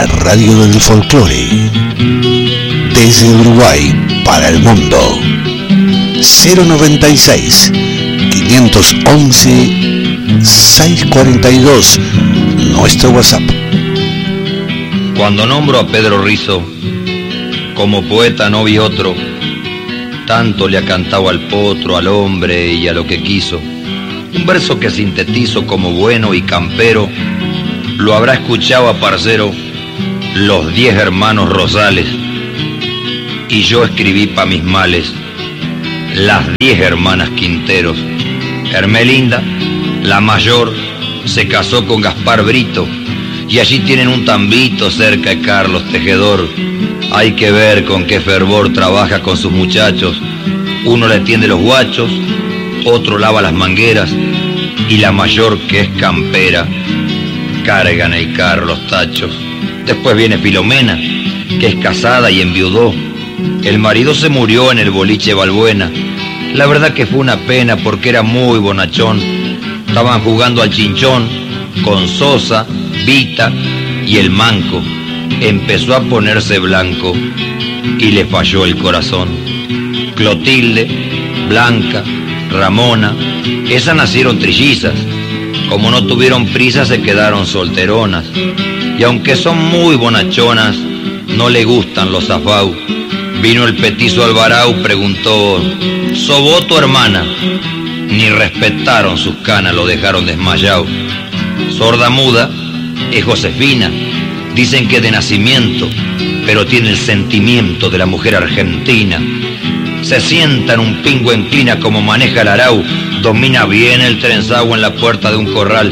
la radio del folclore. Desde Uruguay para el mundo. 096 511 642, nuestro WhatsApp. Cuando nombro a Pedro Rizo, como poeta no vi otro, tanto le ha cantado al potro, al hombre y a lo que quiso. Un verso que sintetizo como bueno y campero, lo habrá escuchado a parcero los 10 hermanos Rosales, y yo escribí pa' mis males las 10 hermanas Quinteros. Hermelinda, la mayor, se casó con Gaspar Brito, y allí tienen un tambito cerca de Carlos Tejedor. Hay que ver con qué fervor trabaja con sus muchachos. Uno le tiende los guachos, otro lava las mangueras, y la mayor, que es campera, carga en el carro los tachos. Después viene Filomena, que es casada y enviudó. El marido se murió en el boliche Balbuena. La verdad que fue una pena porque era muy bonachón. Estaban jugando al chinchón con Sosa, Vita y el Manco. Empezó a ponerse blanco y le falló el corazón. Clotilde, Blanca, Ramona, esas nacieron trillizas. Como no tuvieron prisa se quedaron solteronas. Y aunque son muy bonachonas, no le gustan los zafau. Vino el petizo Alvarau, preguntó: ¿sobó tu hermana? Ni respetaron sus canas, lo dejaron desmayado. Sorda muda es Josefina. Dicen que de nacimiento, pero tiene el sentimiento de la mujer argentina. Se sienta en un pingo enclina como maneja el arau. Domina bien el trenzagua en la puerta de un corral.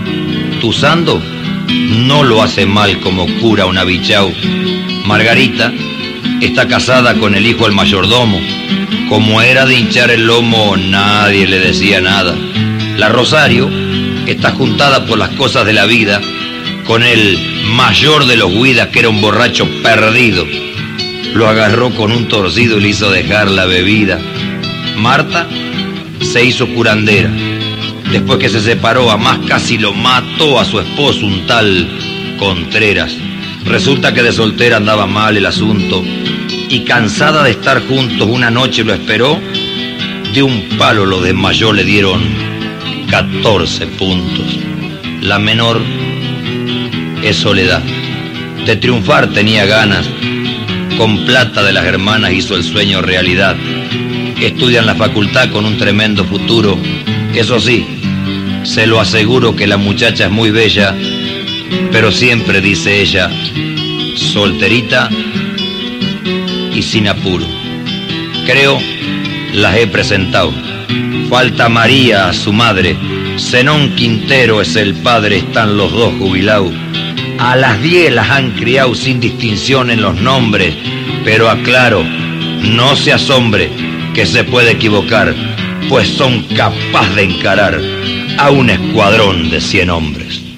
Tuzando no lo hace mal como cura un abichau. Margarita está casada con el hijo del mayordomo. Como era de hinchar el lomo, nadie le decía nada. La Rosario está juntada por las cosas de la vida con el mayor de los Guidas, que era un borracho perdido. Lo agarró con un torcido y le hizo dejar la bebida. Marta se hizo curandera. Después que se separó, a más casi lo mató a su esposo, un tal Contreras. Resulta que de soltera andaba mal el asunto, y cansada de estar juntos una noche lo esperó. De un palo lo desmayó, le dieron 14 puntos. La menor es Soledad. De triunfar tenía ganas. Con plata de las hermanas hizo el sueño realidad. Estudia en la facultad con un tremendo futuro. Eso sí, se lo aseguro que la muchacha es muy bella, pero siempre dice ella, solterita y sin apuro. Creo las he presentado. Falta María, su madre. Zenón Quintero es el padre, están los dos jubilados. A las 10 las han criado sin distinción en los nombres, pero aclaro, no se asombre que se puede equivocar, pues son capaces de encarar a un escuadrón de 100 hombres.